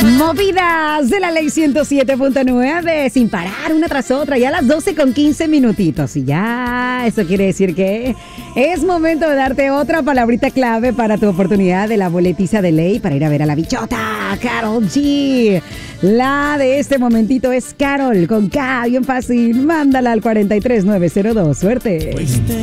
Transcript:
Movidas de la ley 107.9 sin parar una tras otra, ya a las 12 con 15 minutitos. Y ya, eso quiere decir que es momento de darte otra palabrita clave para tu oportunidad de la boletiza de ley para ir a ver a la bichota, Karol G. La de este momentito es Karol, con K, bien fácil. Mándala al 43902. Suerte.